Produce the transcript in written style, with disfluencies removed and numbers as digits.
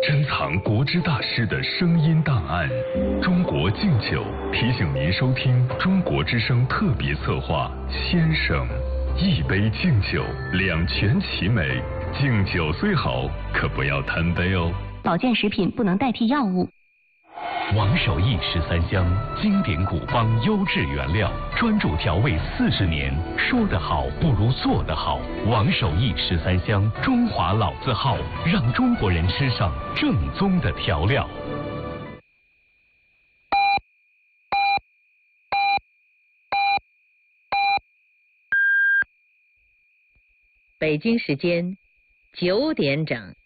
珍藏国之大师的声音档案。中国敬酒提醒您收听中国之声特别策划《先生》，一杯敬酒，两全其美。敬酒虽好，可不要贪杯哦。 保健食品不能代替药物。 王守义13香，经典古方优质原料，专注调味40年，说得好不如做得好。王守义13香，中华老字号，让中国人吃上正宗的调料。 北京时间9点整。